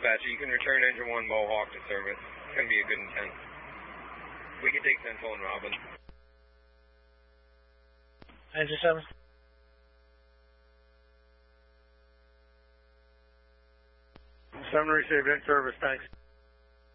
Dispatcher, you can return engine 1 Mohawk to service. It's going to be a good intent. We can take Central and Robin. Engine 7. 7 received in service, thanks.